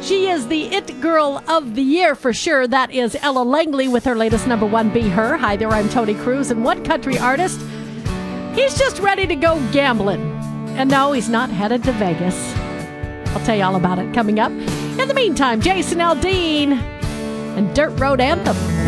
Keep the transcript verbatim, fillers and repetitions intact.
She is the it girl of the year for sure. That is Ella Langley with her latest number one, Be Her. Hi there, I'm Tony Cruz. And what country artist? He's just ready to go gambling. And no, he's not headed to Vegas. I'll tell you all about it coming up. In the meantime, Jason Aldean and Dirt Road Anthem.